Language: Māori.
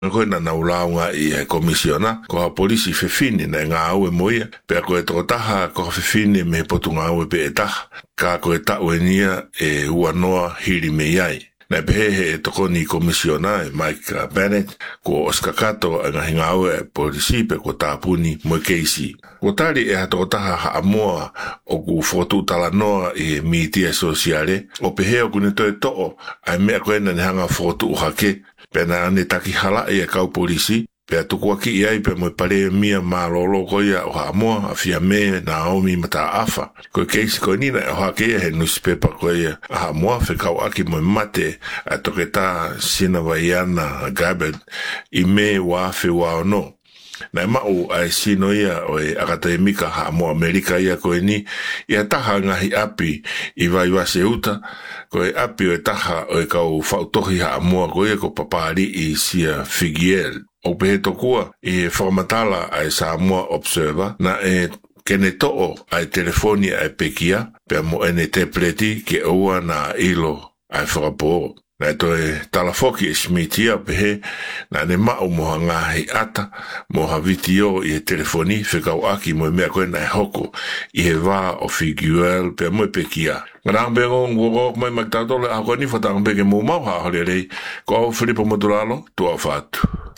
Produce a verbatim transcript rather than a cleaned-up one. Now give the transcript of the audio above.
Koe na naulaunga i e komisiona, ko ha polisi fefini na ngā au e moia, pea koe toko taha ko ha fefini me potu ngā au e pe e taha, ka koe tau e nia e uanoa hiri me iai. Na pehe e toko ni komisiona e Mike Bennett, ko oskakato e ngahi ngā au e polisi pe ko tāpuni mo keisi. Ko tari e ha toko taha ha amoa o ku fotu tala noa i mitia sosiale, o pehe o kune toe to'o, ai mea koe na ne hanga fotu o hake, pena ane taki hala e kau polisi, pea tuku aki iai pe mo pare mia malolo koia o hamoa a fia me na aomi mata afa. Koe keisi koe nina e hake e he newspaper koia a hamoa fe kau aki mo mate a toke ta sina vaiana gabed i me wafe wao no. Na mau ai sino ia o e akata e mika ha mo Amerika ia koe ni ia taha ngahi api i vai wase uta koe api o e taha o e kau whautohi ha moa koe ko papari i sia Figiel. O pehe tokua i e whakamatala ai Samoa Observer na e kene to'o ai telefoni ai pekia pea mo ene tepleti ke ua na ilo ai whakapō. Na to e talafoki e smitia pehe na ne mao moha ngahi ata moha vitio i e telefoni whekau aki mo e mea koe na e hoko i he wā o Figuel pe mo e pekia. Ngarang bengo ngoro mai magtatole a koe ni whatang bege mo mau ha hore rei ko au Filipo Maduralo tua whatu.